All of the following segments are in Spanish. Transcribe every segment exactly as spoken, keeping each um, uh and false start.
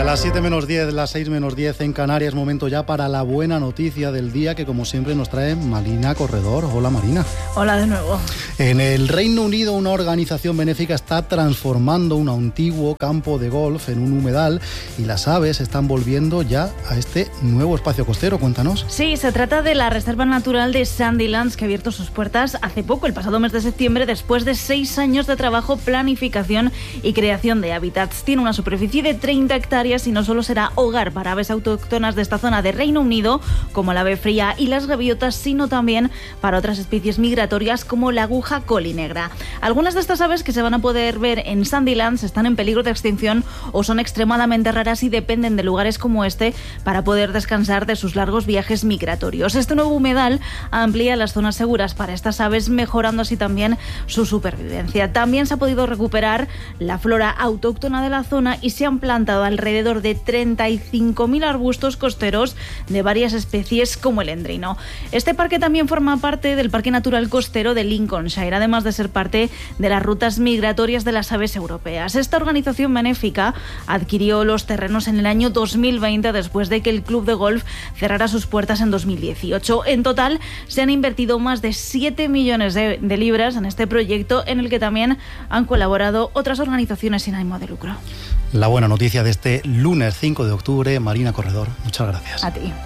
las siete menos diez, las seis menos diez en Canarias, momento ya para la buena noticia del día que como siempre nos trae Marina Corredor. Hola Marina. Hola de nuevo. En el Reino Unido una organización benéfica está transformando un antiguo campo de golf en un humedal y las aves están volviendo ya a este nuevo espacio costero. Cuéntanos. Sí, se trata de la Reserva Natural de Sandilands, que ha abierto sus puertas hace poco, el pasado mes de septiembre, después de seis años de trabajo, planificación y creación de hábitats. Tiene una superficie de treinta hectáreas y no solo será hogar para aves autóctonas de esta zona de Reino Unido, como la ave fría y las gaviotas, sino también para otras especies migratorias como la aguja colinegra. Algunas de estas aves que se van a poder ver en Sandilands están en peligro de extinción o son extremadamente raras y dependen de lugares como este para poder descansar de sus largos viajes migratorios. Este nuevo humedal amplía las zonas seguras para estas aves, mejorando así también su supervivencia. También se ha podido recuperar la flora autóctona de la zona y se han plantado alrededor de treinta y cinco mil arbustos costeros de varias especies como el endrino. Este parque también forma parte del Parque Natural Costero de Lincolnshire, además de ser parte de las rutas migratorias de las aves europeas. Esta organización benéfica adquirió los terrenos en el año dos mil veinte, después de que el club de golf cerrara sus puertas en dos mil dieciocho. En total se han invertido más de siete millones de, de libras en este proyecto, en el que también han colaborado otras organizaciones sin ánimo de lucro. La buena noticia de este lunes cinco de octubre, Marina Corredor. Muchas gracias. A ti.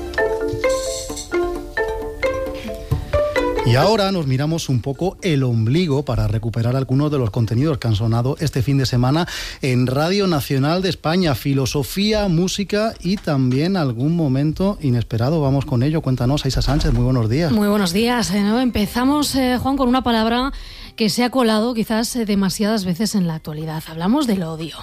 Y ahora nos miramos un poco el ombligo para recuperar algunos de los contenidos que han sonado este fin de semana en Radio Nacional de España. Filosofía, música y también algún momento inesperado. Vamos con ello. Cuéntanos, Aisa Sánchez. Muy buenos días. Muy buenos días. Eh, ¿no? Empezamos, eh, Juan, con una palabra que se ha colado quizás eh, demasiadas veces en la actualidad. Hablamos del odio.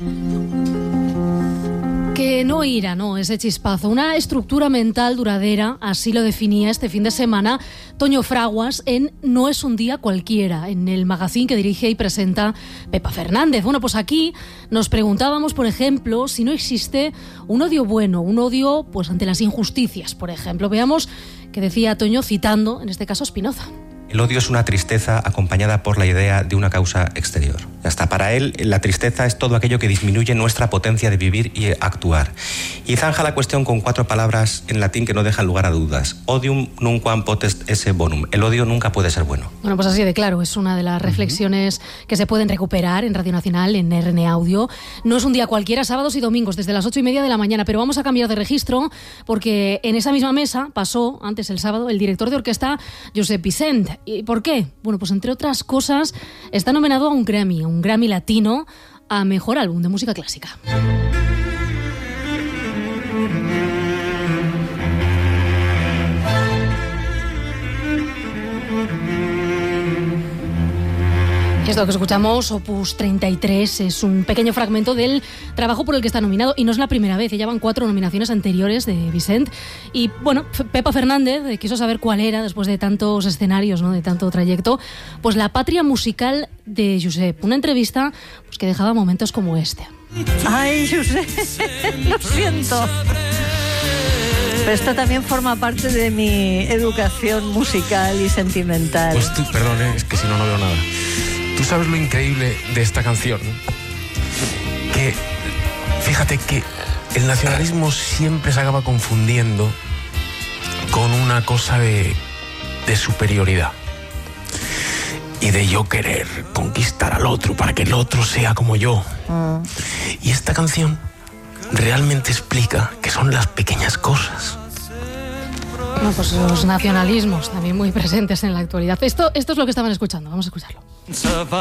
Que no ira, no, ese chispazo, una estructura mental duradera, así lo definía este fin de semana Toño Fraguas en No es un día cualquiera, en el magazine que dirige y presenta Pepa Fernández. Bueno, pues aquí nos preguntábamos, por ejemplo, si no existe un odio bueno, un odio pues ante las injusticias, por ejemplo. Veamos qué decía Toño citando, en este caso, Spinoza. El odio es una tristeza acompañada por la idea de una causa exterior. Hasta para él, la tristeza es todo aquello que disminuye nuestra potencia de vivir y actuar. Y zanja la cuestión con cuatro palabras en latín que no dejan lugar a dudas. Odium nunquam potest esse bonum. El odio nunca puede ser bueno. Bueno, pues así de claro, es una de las reflexiones uh-huh. que se pueden recuperar en Radio Nacional, en R N Audio. No es un día cualquiera, sábados y domingos, desde las ocho y media de la mañana, pero vamos a cambiar de registro, porque en esa misma mesa pasó, antes el sábado, el director de orquesta, Josep Vicent. ¿Y por qué? Bueno, pues entre otras cosas, está nominado a un Grammy, un Grammy Latino a Mejor Álbum de Música Clásica. Esto que escuchamos, Opus treinta y tres, es un pequeño fragmento del trabajo por el que está nominado y no es la primera vez, ya llevan cuatro nominaciones anteriores de Vicent. Y bueno, Pepa Fernández quiso saber cuál era, después de tantos escenarios, ¿no?, de tanto trayecto, pues la patria musical de Josep. Una entrevista pues, que dejaba momentos como este. Ay, Josep, lo siento. Pero esto también forma parte de mi educación musical y sentimental. Pues tú, perdón, ¿eh? Es que si no, no veo nada. Tú sabes lo increíble de esta canción, que fíjate que el nacionalismo siempre se acaba confundiendo con una cosa de, de superioridad y de yo querer conquistar al otro para que el otro sea como yo. Mm. Y esta canción realmente explica que son las pequeñas cosas. No, pues los nacionalismos también muy presentes en la actualidad. Esto, esto es lo que estaban escuchando, vamos a escucharlo.